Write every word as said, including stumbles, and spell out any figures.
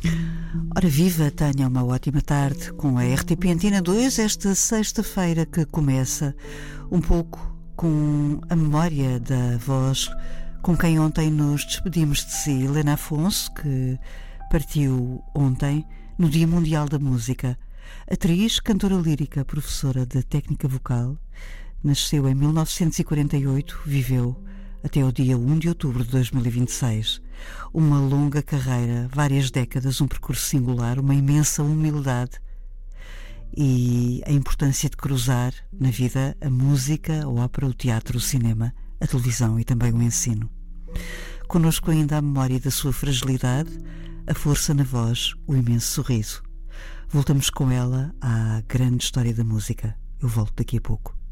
Ora viva, tenha uma ótima tarde com a R T P Antena dois, esta sexta-feira que começa um pouco com a memória da voz com quem ontem nos despedimos de si, Helena Afonso, que partiu ontem no Dia Mundial da Música. Atriz, cantora lírica, professora de técnica vocal, nasceu em mil novecentos e quarenta e oito, viveu até ao dia um de outubro de dois mil e vinte e seis. Uma longa carreira, várias décadas, um percurso singular, uma imensa humildade e a importância de cruzar na vida a música, a ópera, o teatro, o cinema, a televisão e também o ensino. Connosco ainda a memória da sua fragilidade, a força na voz, o imenso sorriso. Voltamos com ela à grande história da música. Eu volto daqui a pouco.